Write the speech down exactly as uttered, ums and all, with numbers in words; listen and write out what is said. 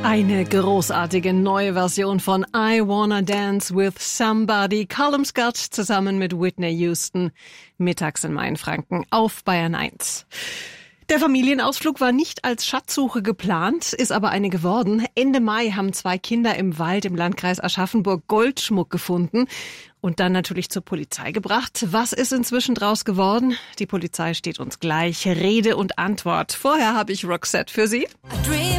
Eine großartige neue Version von I Wanna Dance with Somebody. Callum Scott zusammen mit Whitney Houston. Mittags in Mainfranken auf Bayern eins. Der Familienausflug war nicht als Schatzsuche geplant, ist aber eine geworden. Ende Mai haben zwei Kinder im Wald im Landkreis Aschaffenburg Goldschmuck gefunden und dann natürlich zur Polizei gebracht. Was ist inzwischen draus geworden? Die Polizei steht uns gleich Rede und Antwort. Vorher habe ich Roxette für Sie.